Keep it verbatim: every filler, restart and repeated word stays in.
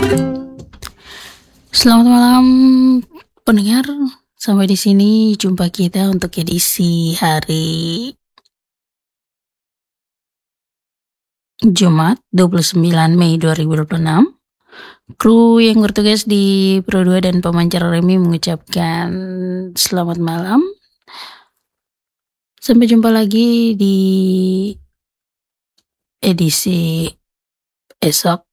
Selamat malam pendengar, sampai di sini jumpa kita untuk edisi hari Jumat dua puluh sembilan Mei dua ribu dua puluh enam. Kru yang bertugas di Pro dua dan pemancar Remi mengucapkan selamat malam. Sampai jumpa lagi di edisi esok